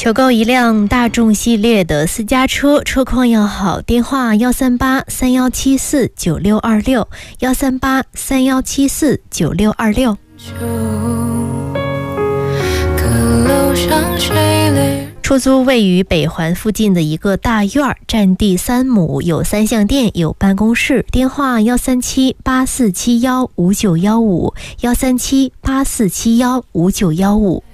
求购一辆大众系列的私家车，车况要好，电话13831749626，13831749626。出租位于北环附近的一个大院，占地3亩，有3项店，有办公室。电话13784715915，13784715915。